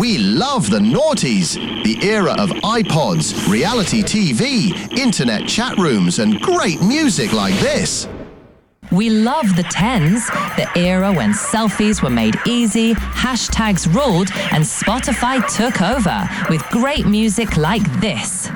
We love the noughties, the era of iPods, reality TV, internet chat rooms, and great music like this. We love the 10s, the era when selfies were made easy, hashtags ruled, and Spotify took over with great music like this.